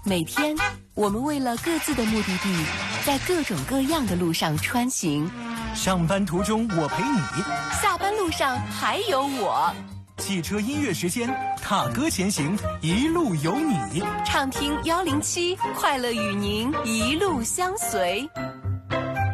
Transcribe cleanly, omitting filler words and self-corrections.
每天，我们为了各自的目的地，在各种各样的路上穿行。 上班途中我陪你， 下班路上还有我。 汽车音乐时间，踏歌前行，一路有你。 畅听107，快乐与您一路相随。